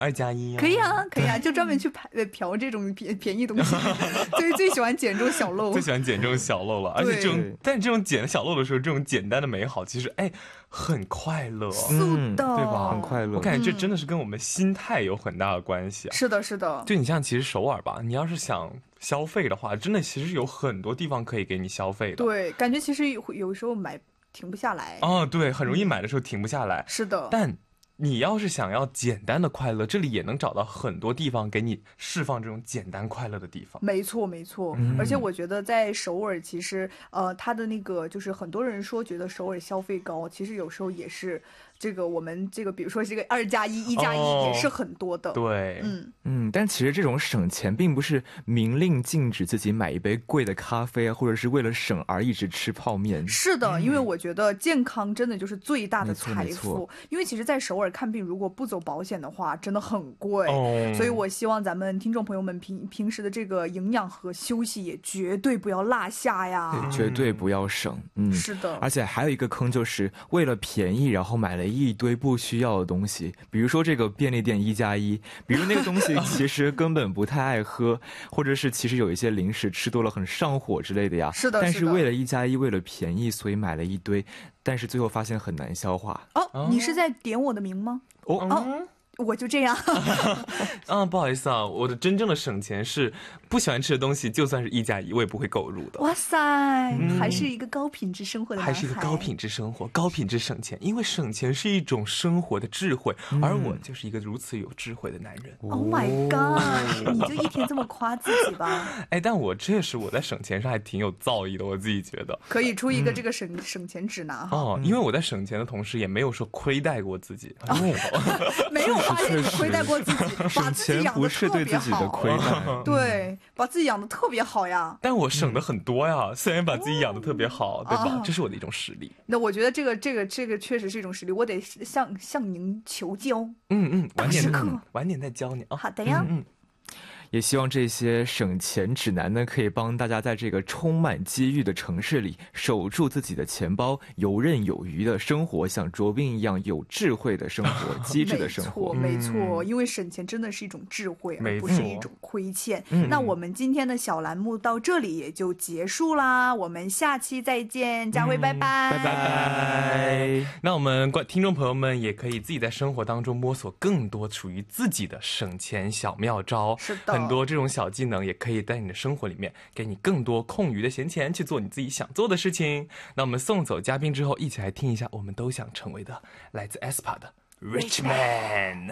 2+1啊。 可以啊，可以啊，就专门去嫖这种便宜东西，最喜欢捡这种小漏， 最喜欢捡这种小漏了。而且但这种捡小漏的时候，这种简单的美好，其实很快乐，对吧？ 很快乐。 我感觉这真的是跟我们心态有很大的关系啊。 是的，是的。 就你像其实首尔吧，你要是想消费的话，真的其实有很多地方可以给你消费的。 对，感觉其实有时候停不下来。 对，很容易买的时候停不下来。 是的。 但你要是想要简单的快乐，这里也能找到很多地方给你释放这种简单快乐的地方。 没错，没错。而且我觉得在首尔，其实它的那个就是很多人说觉得首尔消费高，其实有时候也是这个我们这个比如说这个2+1、1+1也是很多的。 对， 但其实这种省钱并不是明令禁止自己买一杯贵的咖啡啊，或者是为了省而一直吃泡面。 是的，因为我觉得健康真的就是最大的财富。因为其实在首尔看病如果不走保险的话真的很贵，所以我希望咱们听众朋友们平时的这个营养和休息也绝对不要落下呀。 对，绝对不要省。 是的。 而且还有一个坑，就是为了便宜然后买了一堆不需要的东西，比如说这个便利店1+1，比如那个东西其实根本不太爱喝，或者是其实有一些零食吃多了很上火之类的呀。 是的。 但是为了1+1，为了便宜，所以买了一堆，但是最后发现很难消化。 你是在点我的名吗？我就这样。 不好意思啊，我的真正的省钱是不喜欢吃的东西，就算是1+1，我也不会购入的。 哇塞，还是一个高品质生活的男孩， 还是一个高品质生活，高品质省钱，因为省钱是一种生活的智慧，而我就是一个如此有智慧的男人。 Oh my god， 你就一天这么夸自己吧？ 但我确实我在省钱上还挺有造诣的，我自己觉得可以出一个这个省钱指南哈。 因为我在省钱的同时也没有说亏待过自己。 没有发现你亏待过自己，把自己养得特别好。 对，把自己养得特别好呀。 但我省的很多呀，虽然把自己养得特别好，对吧？这是我的一种实力。 那我觉得这个确实是一种实力，我得向您求教。 晚点再教你啊。 好的呀。 也希望这些省钱指南呢，可以帮大家在这个充满机遇的城市里守住自己的钱包，游刃有余的生活，像卓斌一样有智慧的生活，机智的生活。 没错，因为省钱真的是一种智慧，而不是一种亏欠。那我们今天的小栏目到这里也就结束啦，我们下期再见，佳慧，拜拜， 拜拜。 那我们听众朋友们也可以自己在生活当中摸索更多属于自己的省钱小妙招。 是的。 很多这种小技能也可以在你的生活里面给你更多空余的闲钱去做你自己想做的事情。那我们送走嘉宾之后，一起来听一下我们都想成为的来自 aespa 的 Rich Man。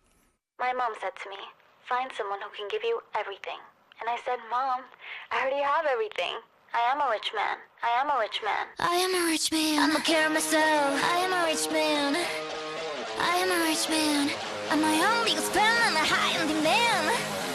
My mom said to me, find someone who can give you everything. And I said, Mom, I already have everything. I am a rich man. I am a rich man. I am a rich man. I'm a care of myself. I am a rich man. I am a rich man. I'm my own biggest fan and a high in demand.